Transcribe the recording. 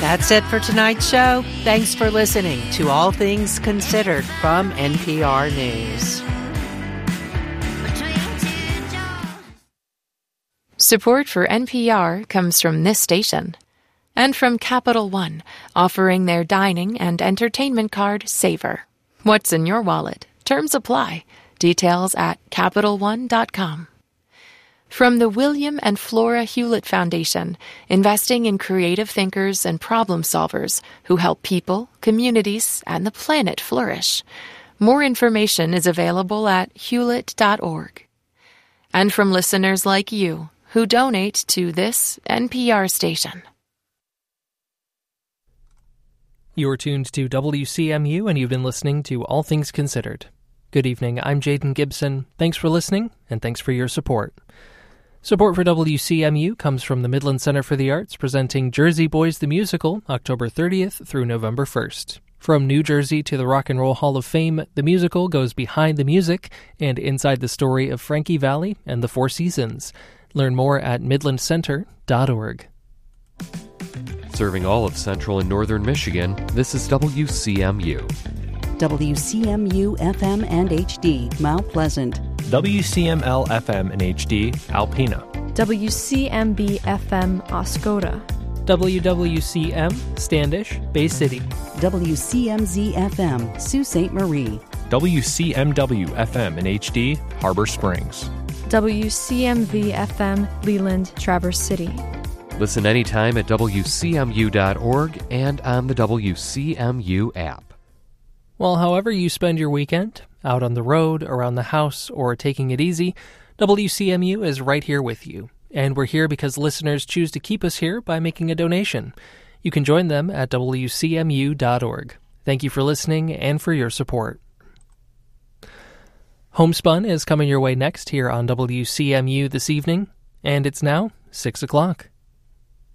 That's it for tonight's show. Thanks for listening to All Things Considered from NPR News. Support for NPR comes from this station and from Capital One, offering their dining and entertainment card, Savor. What's in your wallet? Terms apply. Details at CapitalOne.com. From the William and Flora Hewlett Foundation, investing in creative thinkers and problem solvers who help people, communities, and the planet flourish. More information is available at hewlett.org. And from listeners like you who donate to this NPR station. You are tuned to WCMU, and you've been listening to All Things Considered. Good evening, I'm Jaden Gibson. Thanks for listening, and thanks for your support. Support for WCMU comes from the Midland Center for the Arts, presenting Jersey Boys the Musical, October 30th through November 1st. From New Jersey to the Rock and Roll Hall of Fame, the musical goes behind the music and inside the story of Frankie Valli and the Four Seasons. Learn more at midlandcenter.org. Serving all of central and northern Michigan, this is WCMU. WCMU FM and HD, Mount Pleasant. WCML FM and HD, Alpena. WCMB FM, Oscoda. WWCM, Standish, Bay City. WCMZ FM, Sault Ste. Marie. WCMW FM and HD, Harbor Springs. WCMV FM, Leland, Traverse City. Listen anytime at WCMU.org and on the WCMU app. Well, however you spend your weekend, out on the road, around the house, or taking it easy, WCMU is right here with you. And we're here because listeners choose to keep us here by making a donation. You can join them at WCMU.org. Thank you for listening and for your support. Homespun is coming your way next here on WCMU this evening, and it's now 6 o'clock.